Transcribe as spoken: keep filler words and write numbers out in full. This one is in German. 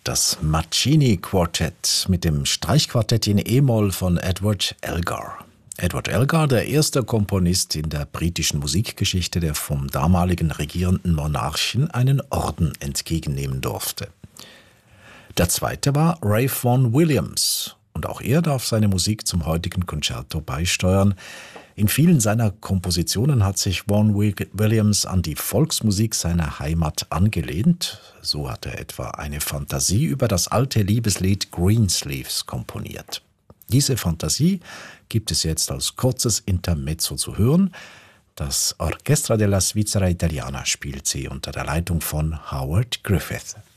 Das Mancini Quartett mit dem Streichquartett in E-Moll von Edward Elgar. Edward Elgar, der erste Komponist in der britischen Musikgeschichte, der vom damaligen regierenden Monarchen einen Orden entgegennehmen durfte. Der zweite war Ralph Vaughan Williams, und auch er darf seine Musik zum heutigen Concerto beisteuern. In vielen seiner Kompositionen hat sich Vaughan Williams an die Volksmusik seiner Heimat angelehnt. So hat er etwa eine Fantasie über das alte Liebeslied Greensleeves komponiert. Diese Fantasie gibt es jetzt als kurzes Intermezzo zu hören. Das Orchestra della Svizzera Italiana spielt sie unter der Leitung von Howard Griffith.